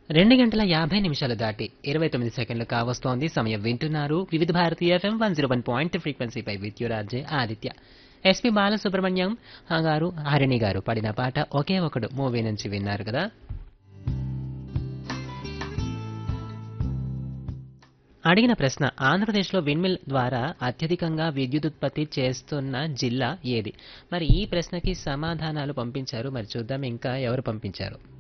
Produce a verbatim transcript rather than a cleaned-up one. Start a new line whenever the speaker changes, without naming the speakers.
రెండు గంటల యాభై నిమిషాలు దాటి ఇరవై తొమ్మిది సెకండ్లు కావస్తోంది. సమయం వింటున్నారు వివిధ Bharati FM one zero one point ఫ్రీక్వెన్సీపై విద్యురాజే Aditya. SP Balasubrahmanyam గారు, హరిణి గారు పడిన పాట ఒకే ఒకడు మూవీ నుంచి విన్నారు కదా. అడిగిన ప్రశ్న, ఆంధ్రప్రదేశ్లో విండ్మిల్ ద్వారా అత్యధికంగా విద్యుదుత్పత్తి చేస్తున్న జిల్లా ఏది? మరి ఈ ప్రశ్నకి సమాధానాలు పంపించారు. మరి చూద్దాం ఇంకా ఎవరు పంపించారు.